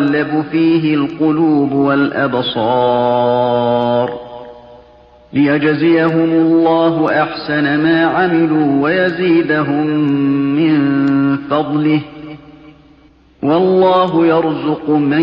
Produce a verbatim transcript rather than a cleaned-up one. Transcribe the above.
تتقلب فيه القلوب والأبصار ليجزيهم الله أحسن ما عملوا ويزيدهم من فضله والله يرزق من